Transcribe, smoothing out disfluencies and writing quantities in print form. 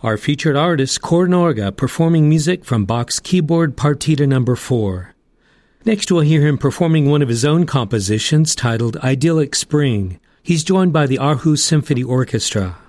Our featured artist, Cor Norga, performing music from Bach's Keyboard Partita No. 4. Next we'll hear him performing one of his own compositions titled Idyllic Spring. He's joined by the Aarhus Symphony Orchestra.